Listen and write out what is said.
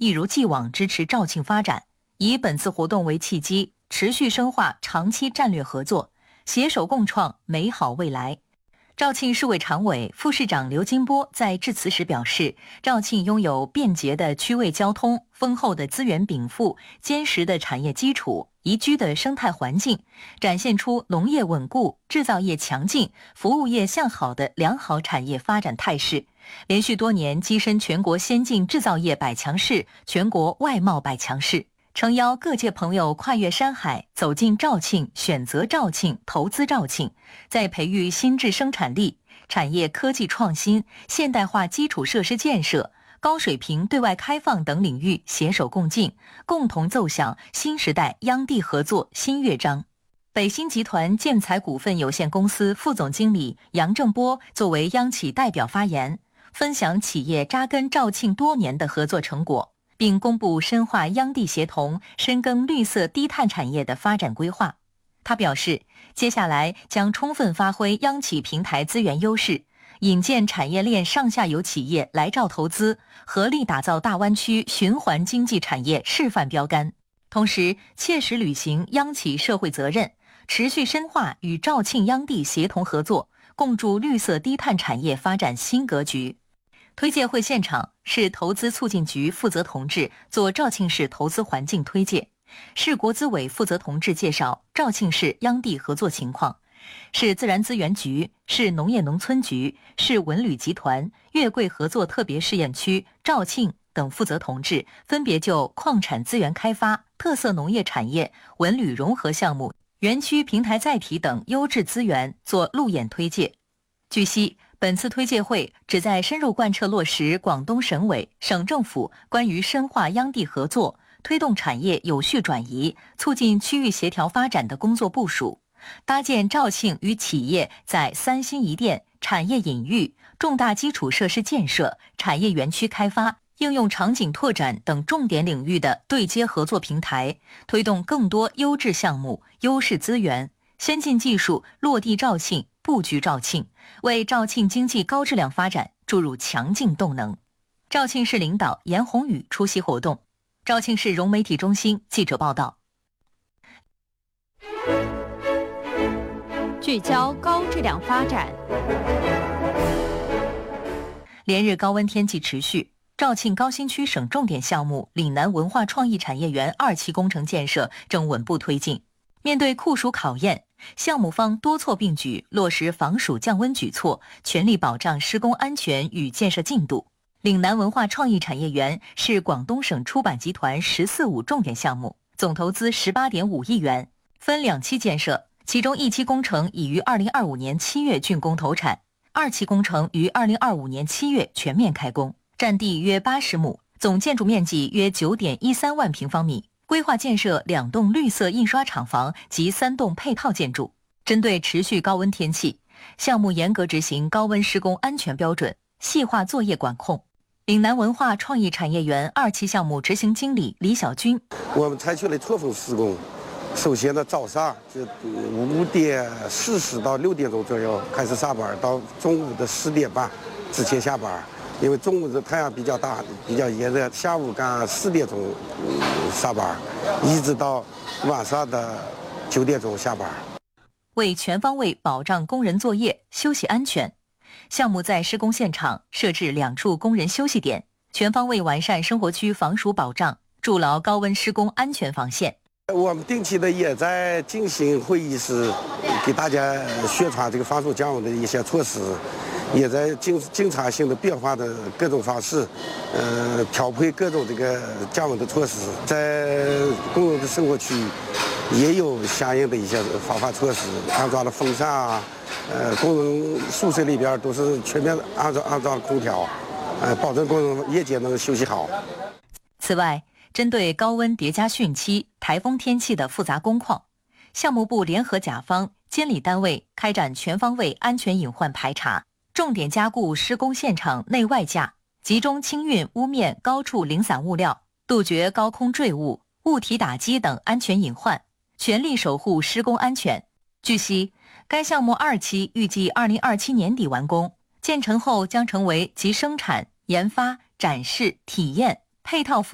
一如既往支持肇庆发展，以本次活动为契机，持续深化长期战略合作，携手共创美好未来。肇庆市委常委、副市长刘金波在致辞时表示，肇庆拥有便捷的区位交通、丰厚的资源禀赋、坚实的产业基础、宜居的生态环境，展现出农业稳固、制造业强劲、服务业向好的良好产业发展态势，连续多年跻身全国先进制造业百强市、全国外贸百强市。诚邀各界朋友跨越山海，走进肇庆，选择肇庆，投资肇庆，在培育新质生产力、产业科技创新、现代化基础设施建设、高水平对外开放等领域携手共进，共同奏响新时代央地合作新乐章。北新集团建材股份有限公司副总经理杨正波作为央企代表发言，分享企业扎根肇庆多年的合作成果，并公布深化央地协同、深耕绿色低碳产业的发展规划。他表示，接下来将充分发挥央企平台资源优势，引荐产业链上下游企业来肇投资，合力打造大湾区循环经济产业示范标杆。同时，切实履行央企社会责任，持续深化与肇庆央地协同合作，共筑绿色低碳产业发展新格局。推介会现场，市投资促进局负责同志做肇庆市投资环境推介，市国资委负责同志介绍肇庆市央地合作情况，市自然资源局、市农业农村局、市文旅集团、粤桂合作特别试验区、肇庆等负责同志分别就矿产资源开发、特色农业产业、文旅融合项目、园区平台载体等优质资源做路演推介。据悉，本次推介会旨在深入贯彻落实广东省委、省政府关于深化央地合作、推动产业有序转移、促进区域协调发展的工作部署，搭建肇庆与企业在三新一店、产业引域、重大基础设施建设、产业园区开发、应用场景拓展等重点领域的对接合作平台，推动更多优质项目、优势资源、先进技术落地肇庆、布局肇庆，为肇庆经济高质量发展注入强劲动能。肇庆市领导严宏宇出席活动。肇庆市融媒体中心记者报道。 聚焦高质量发展。 连日高温天气持续，肇庆高新区省重点项目岭南文化创意产业园2期工程建设正稳步推进。面对酷暑考验，项目方多措并举，落实防暑降温举措，全力保障施工安全与建设进度。岭南文化创意产业园是广东省出版集团“1045”重点项目，总投资18.5亿元，分2期建设，其中1期工程已于2025年7月竣工投产，2期工程于2025年7月全面开工，占地约80亩，总建筑面积约9.13万平方米。规划建设2栋绿色印刷厂房及3栋配套建筑。针对持续高温天气，项目严格执行高温施工安全标准，细化作业管控。岭南文化创意产业园2期项目执行经理李小军： 我们采取了错峰施工，首先呢早上就5:40到6点钟左右开始上班，到中午的10点半之前下班。因为中午的太阳比较大，比较炎热，下午赶4点钟上班，一直到晚上的9点钟下班。 为全方位保障工人作业、休息安全，项目在施工现场设置2处工人休息点，全方位完善生活区防暑保障，筑牢高温施工安全防线。 我们定期的也在进行会议室，给大家宣传这个防暑降温的一些措施，也在经常性的变化的各种方式，调配各种这个降温的措施，在工人的生活区也有相应的一些防范措施，安装了风扇啊，工人宿舍里边都是全面安装空调，保证工人夜间能休息好。 此外，针对高温叠加汛期、台风天气的复杂工况，项目部联合甲方、监理单位开展全方位安全隐患排查，重点加固施工现场内外架，集中清运屋面高处零散物料，杜绝高空坠物、物体打击等安全隐患，全力守护施工安全。据悉，该项目2期预计2027年底完工，建成后将成为集生产、研发、展示、体验、配套服务